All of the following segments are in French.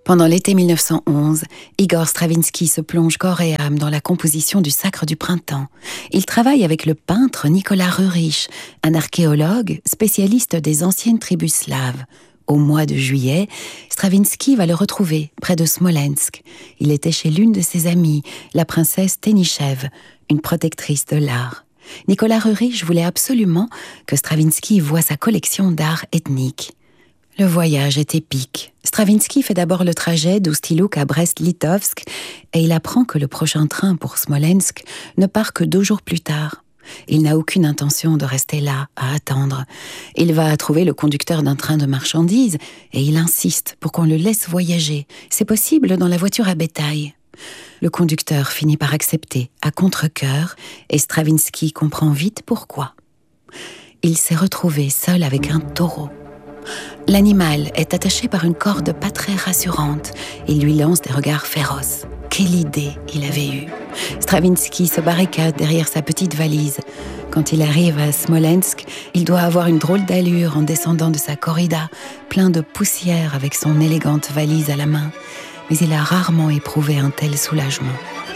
Pendant l'été 1911, Igor Stravinsky se plonge corps et âme dans la composition du Sacre du printemps. Il travaille avec le peintre Nicolas Roerich, un archéologue spécialiste des anciennes tribus slaves. Au mois de juillet, Stravinsky va le retrouver près de Smolensk. Il était chez l'une de ses amies, la princesse Tenichev, une protectrice de l'art. Nicolas Roerich voulait absolument que Stravinsky voie sa collection d'art ethnique. Le voyage est épique. Stravinsky fait d'abord le trajet d'Oustiluk à Brest-Litovsk et il apprend que le prochain train pour Smolensk ne part que 2 jours plus tard. Il n'a aucune intention de rester là, à attendre. Il va trouver le conducteur d'un train de marchandises et il insiste pour qu'on le laisse voyager. C'est possible dans la voiture à bétail. Le conducteur finit par accepter, à contre-cœur, et Stravinsky comprend vite pourquoi. Il s'est retrouvé seul avec un taureau. L'animal est attaché par une corde pas très rassurante. Il lui lance des regards féroces. Quelle idée il avait eue! Stravinsky se barricade derrière sa petite valise. Quand il arrive à Smolensk, il doit avoir une drôle d'allure en descendant de sa corrida, plein de poussière avec son élégante valise à la main. Mais il a rarement éprouvé un tel soulagement.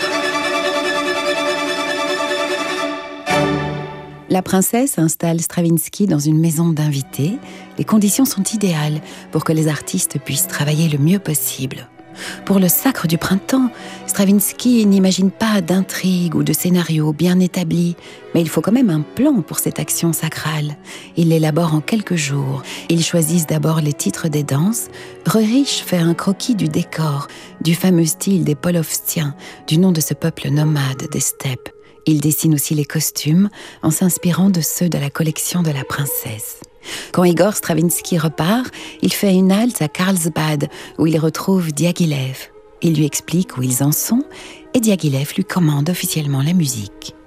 La princesse installe Stravinsky dans une maison d'invités. Les conditions sont idéales pour que les artistes puissent travailler le mieux possible. Pour le Sacre du printemps, Stravinsky n'imagine pas d'intrigue ou de scénario bien établi, mais il faut quand même un plan pour cette action sacrale. Il l'élabore en quelques jours. Ils choisissent d'abord les titres des danses. Roerich fait un croquis du décor, du fameux style des Polovstiens, du nom de ce peuple nomade des steppes. Il dessine aussi les costumes en s'inspirant de ceux de la collection de la princesse. Quand Igor Stravinsky repart, il fait une halte à Carlsbad où il retrouve Diaghilev. Il lui explique où ils en sont et Diaghilev lui commande officiellement la musique.